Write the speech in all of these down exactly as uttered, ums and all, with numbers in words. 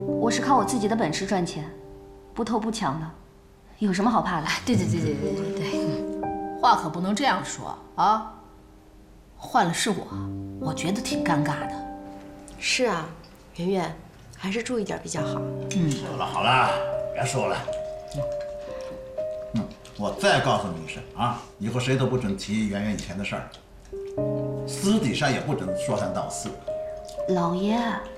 我是靠我自己的本事赚钱，不偷不抢的，有什么好怕的？ 对对对对对对对，话可不能这样说啊！换了是我，我觉得挺尴尬的。 是啊，圆圆，还是注意点比较好。 嗯， 好了好了，别说了。嗯，我再告诉你一声啊，以后谁都不准提圆圆以前的事儿，私底下也不准说三道四。 老爷，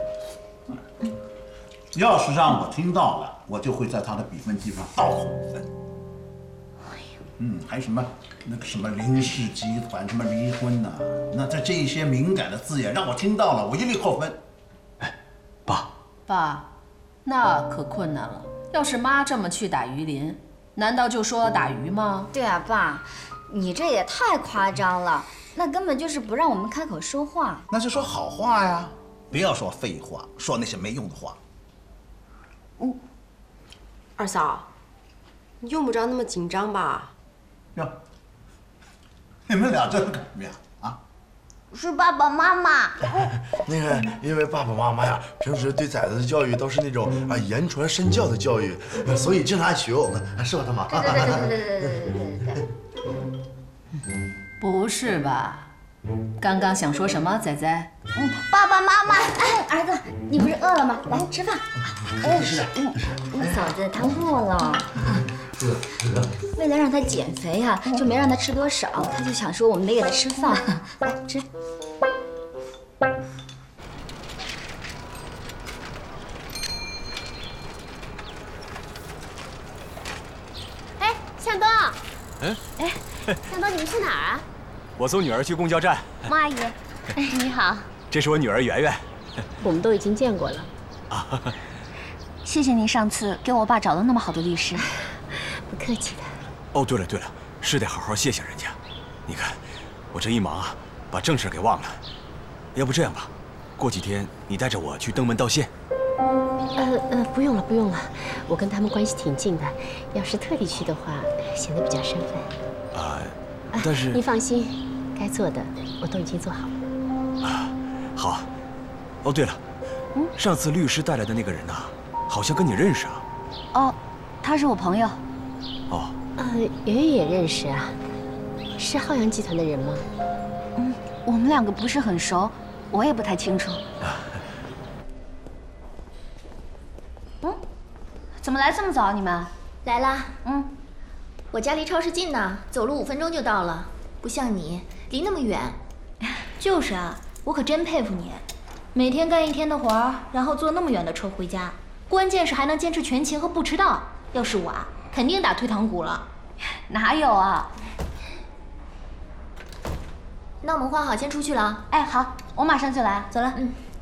要是让我听到了，我就会在他的笔分记上倒扣五分。嗯，还有什么那个什么林氏集团，什么离婚呐、啊，那这这一些敏感的字眼让我听到了，我一律扣分。 哎，爸， 爸，那可困难了。要是妈这么去打鱼鳞，难道就说打鱼吗？ 对啊，爸，你这也太夸张了，那根本就是不让我们开口说话。 那就说好话呀，不要说废话，说那些没用的话。 嗯，二嫂，你用不着那么紧张吧？ 哟，你们俩这是干什么呀？啊？ 是爸爸妈妈。 那个，因为爸爸妈妈呀，平时对崽子的教育都是那种啊言传身教的教育，所以经常爱学我们，是吧，他妈？ 对对对对对对对对对对。 不是吧？刚刚想说什么，仔仔？ 嗯，爸爸妈妈，哎，儿子，你不是饿了吗？来吃饭。哎，嗯，嗯，嫂子他饿了。为了让他减肥呀、啊，就没让他吃多少，他就想说我们没给他吃饭。来吃。 哎，向东。 嗯。 哎，向东，你们去哪儿啊？ 我送女儿去公交站。 孟阿姨，你好。 这是我女儿圆圆。 我们都已经见过了。 啊。 谢谢您上次给我爸找了那么好的律师。 不客气的。 哦，对了对了，是得好好谢谢人家。你看，我这一忙啊，把正事给忘了。要不这样吧，过几天你带着我去登门道谢。 呃呃，不用了不用了，我跟他们关系挺近的，要是特地去的话，显得比较生分。 啊，但是你放心，该做的我都已经做好了。 啊，好。哦，对了，嗯，上次律师带来的那个人呐、啊，好像跟你认识啊。 哦，他是我朋友。 哦。 呃，圆圆也认识啊，是浩洋集团的人吗？ 嗯，我们两个不是很熟，我也不太清楚。嗯，怎么来这么早？你们来啦。 嗯， 我家离超市近呢，走路五分钟就到了，不像你离那么远。就是啊，我可真佩服你，每天干一天的活儿，然后坐那么远的车回家，关键是还能坚持全勤和不迟到。要是我啊，肯定打退堂鼓了。 哪有啊？ 那我们换好，先出去了。 哎，好，我马上就来。 走了。嗯。